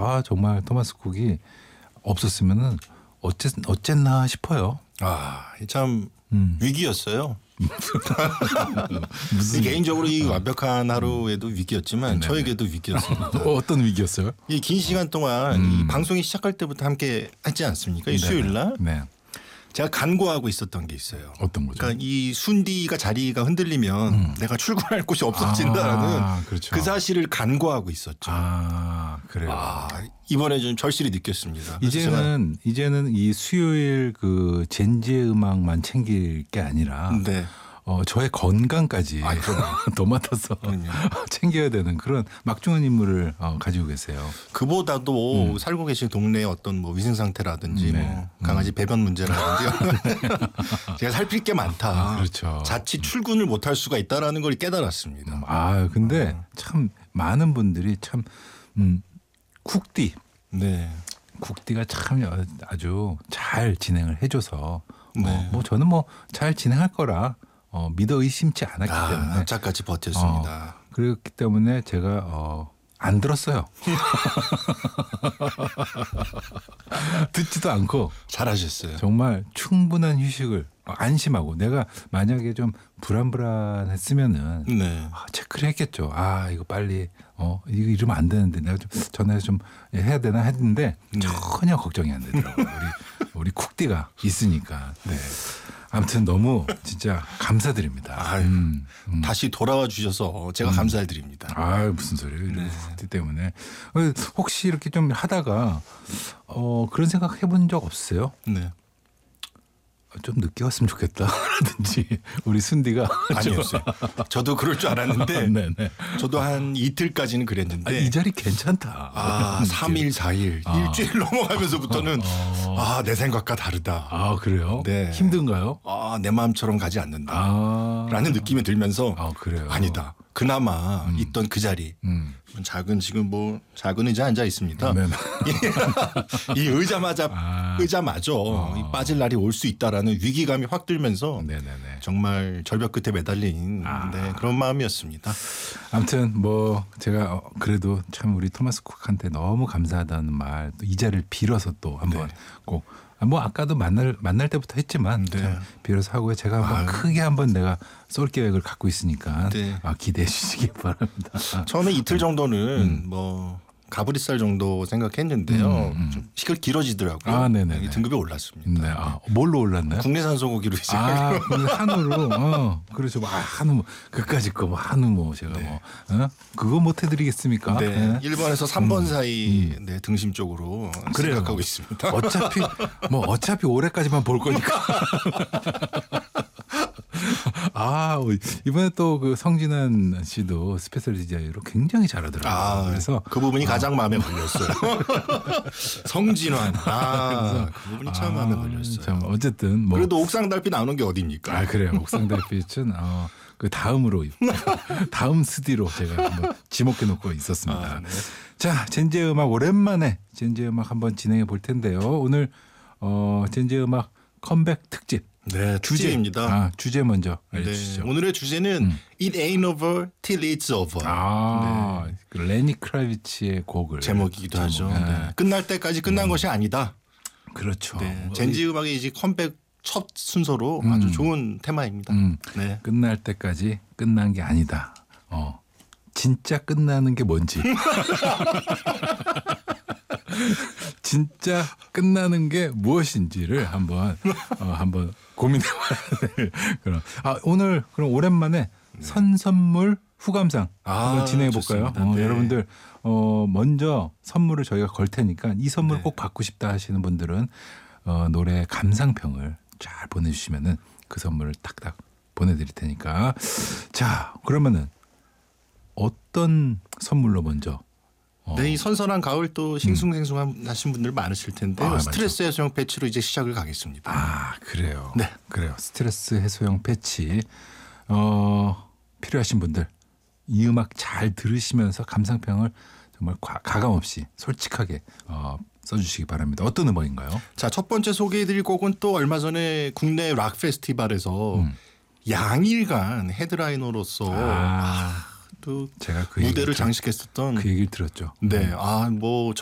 아 정말 토마스 쿡이 없었으면은 어쨌나 싶어요. 참 위기였어요. 무슨 개인적으로 이 완벽한 하루에도 위기였지만 저에게도 위기였습니다. 어떤 위기였어요? 이 긴 시간 동안 이 방송이 시작할 때부터 함께 했지 않습니까? 이 수요일 날 네. 제가 간구하고 있었던 게 있어요. 어떤 거죠? 그러니까 이 순디가 자리가 흔들리면 내가 출근할 곳이 없어진다라는 그렇죠. 그 사실을 간구하고 있었죠. 그래요. 이번에 좀 절실히 느꼈습니다. 그래서 제가 이제는 이 수요일 그 젠지의 음악만 챙길 게 아니라 네. 저의 건강까지 도맡아서 챙겨야 되는 그런 막중한 임무를 가지고 계세요. 그보다도 살고 계신 동네의 어떤 뭐 위생 상태라든지 뭐 강아지 배변 문제라든지 제가 살필 게 많다. 그렇죠. 자칫 출근을 못할 수가 있다라는 걸 깨달았습니다. 근데 참 많은 분들이 참 쿡디. 네. 국디가 참 아주 잘 진행을 해줘서 네. 뭐 저는 뭐 잘 진행할 거라 믿어 의심치 않았기 때문에 앞차까지 버텼습니다. 그렇기 때문에 제가 안 들었어요. 듣지도 않고 잘하셨어요. 정말 충분한 휴식을 안심하고 내가 만약에 좀 불안했으면은 네. 체크를 했겠죠. 이거 빨리 이거 이러면 안 되는데 내가 좀 전화해서 좀 해야 되나 했는데 전혀 걱정이 안 되더라고요. 우리 쿡디가 있으니까. 네. 아무튼 너무 진짜 감사드립니다. 다시 돌아와 주셔서 제가 감사드립니다. 무슨 소리예요. 쿡디 때문에. 혹시 이렇게 좀 하다가 그런 생각 해본 적 없으세요? 네. 좀 늦게 왔으면 좋겠다라든지 우리 순디가 아니었어요. 저도 그럴 줄 알았는데 네네. 저도 한 이틀까지는 그랬는데 이 자리 괜찮다. 3일 4일 일주일 넘어가면서부터는 내 생각과 다르다. 그래요? 네. 힘든가요? 내 마음처럼 가지 않는다. 라는 느낌이 들면서 그래요? 아니다. 그나마 있던 그 자리 작은 지금 뭐 작은 의자 앉아 있습니다. 이 의자마저 이 빠질 날이 올 수 있다라는 위기감이 확 들면서 정말 절벽 끝에 매달린 그런 마음이었습니다. 아무튼 뭐 제가 그래도 참 우리 토마스 쿡한테 너무 감사하다는 말 또 이 자리를 빌어서 또 한번 꼭 뭐 아까도 만날 때부터 했지만 빌어서 하고요. 제가 한번 크게 한번 내가 쏠 계획을 갖고 있으니까 기대해 주시기 바랍니다. 처음에 이틀 정도는 뭐 가브리살 정도 생각했는데요. 좀 시간 길어지더라고요. 네네. 등급이 올랐습니다. 뭘로 올랐나요? 국내산 소고기로 이제. 한우로. 그렇죠. 한우 그까짓 거 한우 제가 그거 못 해드리겠습니까? 네. 1번에서 3번 사이 등심 쪽으로 생각하고 있습니다. 어차피 올해까지만 볼 거니까. 이번에 또 그 성진환 씨도 스페셜 DJ로 굉장히 잘하더라고요. 그래서 그 부분이 가장 마음에 걸렸어요. 성진환. 그 부분이 참 마음에 걸렸어요. 참 어쨌든 뭐 그래도 옥상 달빛 나오는 게 어딥니까? 그래요. 옥상 달빛은 그 다음으로 다음 스디로 제가 한번 지목해 놓고 있었습니다. 자, 젠지의 음악 오랜만에 젠지의 음악 한번 진행해 볼 텐데요. 오늘 젠지의 음악 컴백 특집. 네, 주제입니다. 주제 먼저 알려주시죠. 오늘의 주제는 It Ain't Over Till It's Over. 그 레니 크라비치의 곡을 제목이기도 하죠. 끝날 때까지 끝난 것이 아니다. 그렇죠. 젠지 음악의 이제 컴백 첫 순서로 아주 좋은 테마입니다. 끝날 때까지 끝난 게 아니다. 진짜 끝나는 게 뭔지. 진짜 끝나는 게 무엇인지를 한번 고민해봐야 될 그런. 오늘 그럼 오랜만에 선물 후감상 한번 진행해 볼까요? 여러분들 먼저 선물을 저희가 걸 테니까 이 선물 꼭 받고 싶다 하시는 분들은 노래 감상평을 잘 보내주시면은 그 선물을 딱딱 보내드릴 테니까. 자, 그러면은 어떤 선물로 먼저? 이 선선한 가을 또 싱숭생숭하신 분들 많으실 텐데 스트레스 해소용 패치로 이제 시작을 가겠습니다. 그래요. 그래요. 스트레스 해소용 패치 필요하신 분들 이 음악 잘 들으시면서 감상평을 정말 가감 없이 솔직하게 써주시기 바랍니다. 어떤 음악인가요? 자, 첫 번째 소개해드릴 곡은 또 얼마 전에 국내 락 페스티벌에서 양일간 헤드라이너로서 또 제가 무대를 장식했었던 그 얘기를 들었죠. 뭐